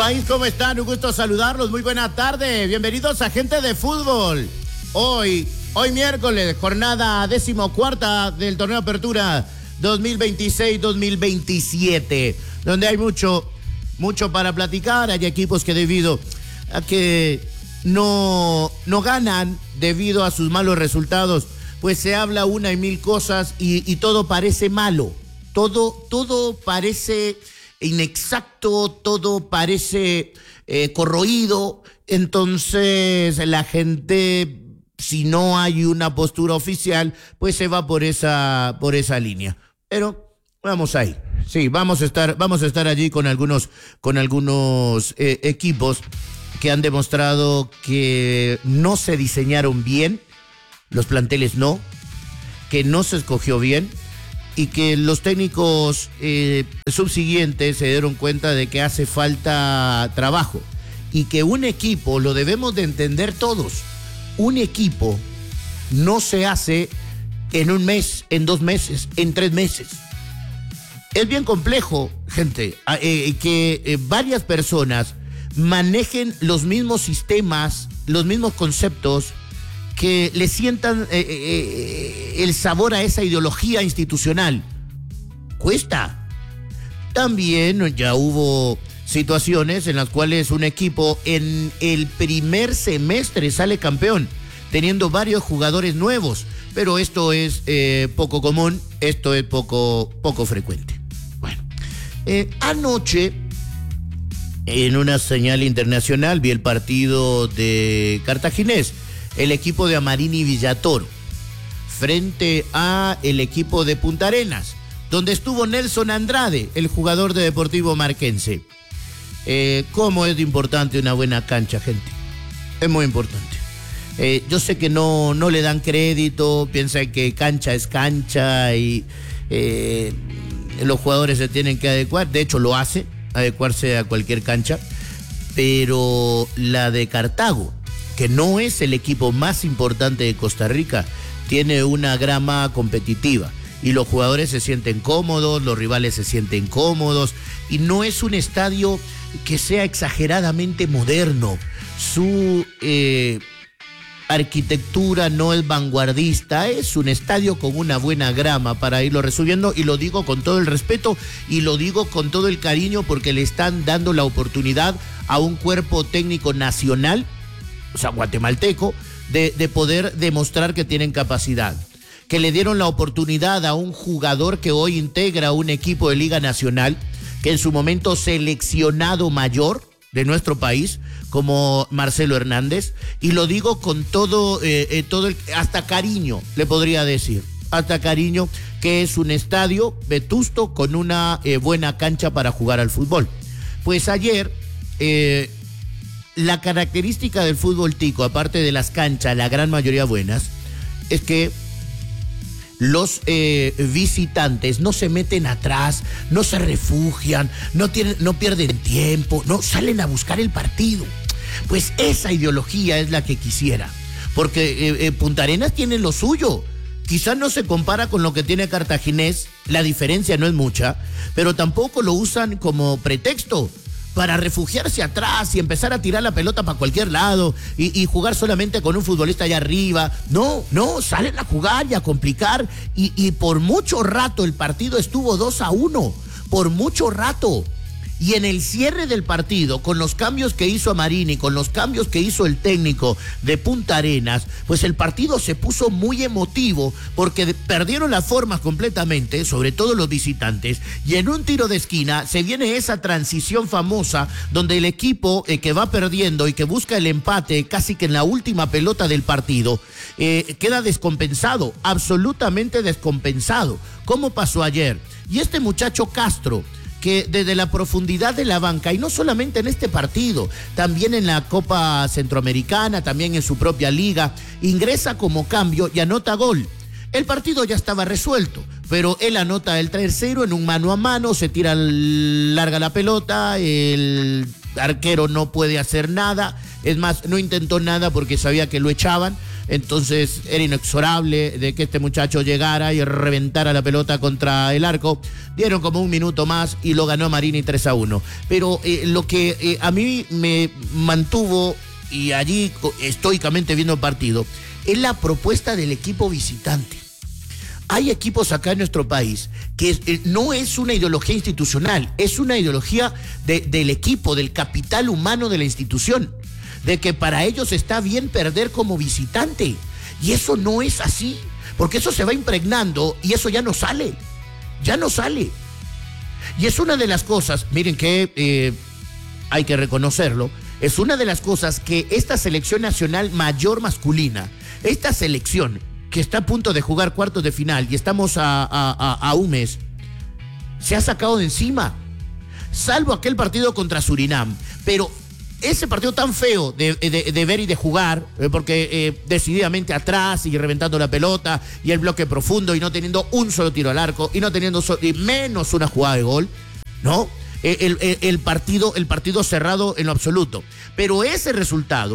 País, ¿cómo están? Un gusto saludarlos, muy buena tarde, bienvenidos a Gente de Fútbol. Hoy miércoles, jornada 14ª del torneo Apertura 2026-2027, donde hay mucho para platicar. Hay equipos que debido a que no ganan debido a sus malos resultados, pues se habla una y mil cosas y todo parece malo, todo parece inexacto, todo parece corroído. Entonces la gente, si no hay una postura oficial, pues se va por esa línea. Pero vamos ahí. Sí, vamos a estar allí con algunos equipos que han demostrado que no se diseñaron bien, los planteles que no se escogió bien y que los técnicos subsiguientes se dieron cuenta de que hace falta trabajo y que un equipo, lo debemos de entender todos, un equipo no se hace en un mes, en 2 meses, en 3 meses. Es bien complejo, gente, que varias personas manejen los mismos sistemas, los mismos conceptos, que le sientan el sabor a esa ideología institucional. Cuesta. También ya hubo situaciones en las cuales un equipo en el primer semestre sale campeón, teniendo varios jugadores nuevos, pero esto es poco común, esto es poco frecuente. Bueno, anoche, en una señal internacional, vi el partido de Cartaginés, el equipo de Amarini Villatoro, frente a el equipo de Punta Arenas, donde estuvo Nelson Andrade, el jugador de Deportivo Marquense. ¿Cómo es importante una buena cancha, gente? Es muy importante. Yo sé que no le dan crédito, piensan que cancha es cancha y los jugadores se tienen que adecuar. De hecho, lo hace, adecuarse a cualquier cancha. Pero la de Cartago, que no es el equipo más importante de Costa Rica, tiene una grama competitiva y los jugadores se sienten cómodos, los rivales se sienten cómodos y no es un estadio que sea exageradamente moderno. Su arquitectura no es vanguardista, es un estadio con una buena grama, para irlo resumiendo, y lo digo con todo el respeto y lo digo con todo el cariño porque le están dando la oportunidad a un cuerpo técnico nacional, o sea, guatemalteco, de poder demostrar que tienen capacidad, que le dieron la oportunidad a un jugador que hoy integra un equipo de Liga Nacional, que en su momento seleccionado mayor de nuestro país, como Marcelo Hernández, y lo digo con todo hasta cariño, le podría decir, hasta cariño, que es un estadio vetusto con una buena cancha para jugar al fútbol. Pues ayer, la característica del fútbol tico, aparte de las canchas, la gran mayoría buenas, es que los visitantes no se meten atrás, no se refugian, no pierden tiempo, no salen a buscar el partido. Pues esa ideología es la que quisiera, porque Punta Arenas tiene lo suyo. Quizás no se compara con lo que tiene Cartaginés, la diferencia no es mucha, pero tampoco lo usan como pretexto para refugiarse atrás y empezar a tirar la pelota para cualquier lado y jugar solamente con un futbolista allá arriba. No, salen a jugar y a complicar y por mucho rato el partido estuvo 2-1, por mucho rato. Y en el cierre del partido, con los cambios que hizo Amarini, con los cambios que hizo el técnico de Punta Arenas, pues el partido se puso muy emotivo porque perdieron las formas completamente, sobre todo los visitantes, y en un tiro de esquina se viene esa transición famosa donde el equipo que va perdiendo y que busca el empate casi que en la última pelota del partido, queda descompensado, absolutamente descompensado, como pasó ayer. Y este muchacho Castro, que desde la profundidad de la banca, y no solamente en este partido, también en la Copa Centroamericana, también en su propia liga, ingresa como cambio y anota gol. El partido ya estaba resuelto, pero él anota el 3-0 en un mano a mano, se tira larga la pelota, el arquero no puede hacer nada, es más, no intentó nada porque sabía que lo echaban, Entonces era inexorable de que este muchacho llegara y reventara la pelota contra el arco. Dieron como un minuto más y lo ganó Marini 3-1. Pero lo que a mí me mantuvo y allí estoicamente viendo el partido es la propuesta del equipo visitante. Hay equipos acá en nuestro país que no es una ideología institucional, es una ideología del equipo, del capital humano de la institución, de que para ellos está bien perder como visitante. Y eso no es así, porque eso se va impregnando y eso ya no sale. Y es una de las cosas, miren que hay que reconocerlo, es una de las cosas que esta selección nacional mayor masculina, esta selección que está a punto de jugar cuartos de final y estamos a un mes, se ha sacado de encima, salvo aquel partido contra Surinam. Pero ese partido tan feo de ver y de jugar, porque decididamente atrás y reventando la pelota y el bloque profundo y no teniendo un solo tiro al arco y no teniendo y menos una jugada de gol, ¿no? El partido cerrado en lo absoluto. Pero ese resultado,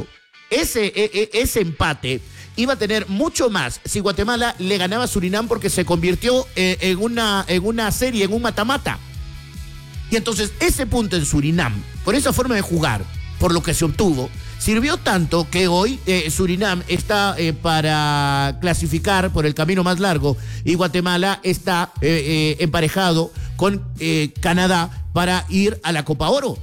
ese empate iba a tener mucho más si Guatemala le ganaba a Surinam, porque se convirtió en una serie, en un mata-mata. Y entonces ese punto en Surinam, por esa forma de jugar, por lo que se obtuvo, sirvió tanto que hoy Surinam está para clasificar por el camino más largo y Guatemala está emparejado con Canadá para ir a la Copa Oro.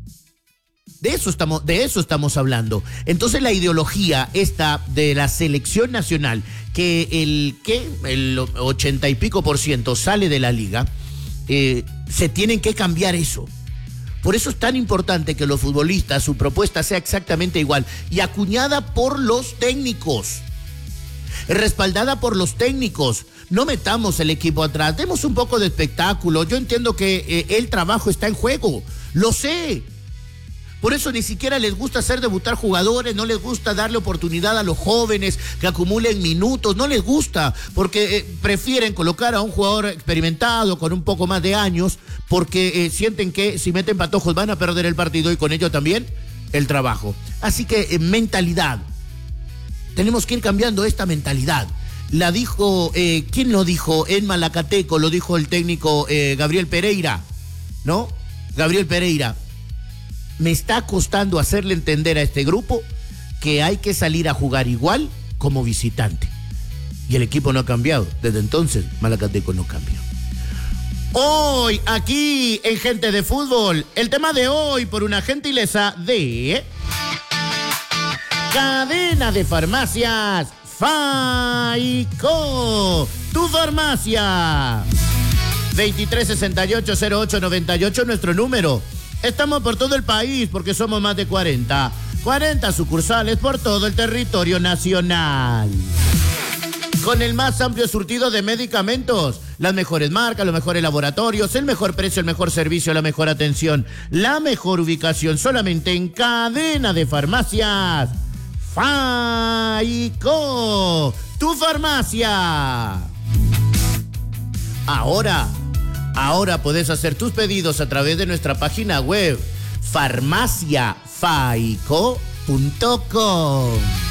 De eso estamos hablando. Entonces la ideología esta de la selección nacional, que el 80 y pico % sale de la liga, se tienen que cambiar eso. Por eso es tan importante que los futbolistas, su propuesta sea exactamente igual y acuñada por los técnicos, respaldada por los técnicos. No metamos el equipo atrás, demos un poco de espectáculo. Yo entiendo que el trabajo está en juego, lo sé. Por eso ni siquiera les gusta hacer debutar jugadores, no les gusta darle oportunidad a los jóvenes que acumulen minutos, no les gusta, porque prefieren colocar a un jugador experimentado con un poco más de años, porque sienten que si meten patojos van a perder el partido y con ello también el trabajo. Así que mentalidad, tenemos que ir cambiando esta mentalidad. La dijo, ¿quién lo dijo? En Malacateco lo dijo el técnico Gabriel Pereira, ¿no? Gabriel Pereira. Me está costando hacerle entender a este grupo que hay que salir a jugar igual como visitante. Y el equipo no ha cambiado. Desde entonces, Malacateco no cambió. Hoy, aquí en Gente de Fútbol, el tema de hoy por una gentileza de Cadena de Farmacias Faico. Tu farmacia. 2368-0898, nuestro número. Estamos por todo el país porque somos más de 40 sucursales por todo el territorio nacional. Con el más amplio surtido de medicamentos, las mejores marcas, los mejores laboratorios, el mejor precio, el mejor servicio, la mejor atención, la mejor ubicación, solamente en Cadena de Farmacias Faico, tu farmacia. Ahora podés hacer tus pedidos a través de nuestra página web farmaciafaico.com.